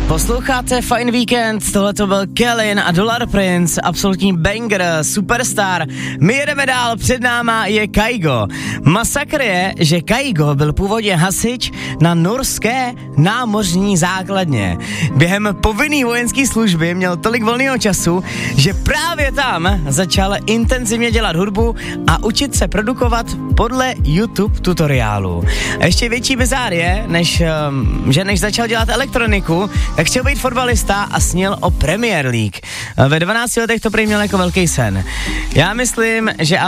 Posloucháte Fajn víkend, tohle to byl Kellen a Dollar Prince, absolutní banger, superstar. My jedeme dál, před náma je Kygo. Masakr je, že Kygo byl původně hasič na norské námořní základně. Během povinné vojenské služby měl tolik volného času, že právě tam začal intenzivně dělat hudbu a učit se produkovat podle YouTube tutoriálu. A ještě větší bizár je, než začal dělat elektroniku, tak chtěl být fotbalista a snil o Premier League. Ve 12 letech to prý měl jako velký sen. Já myslím, že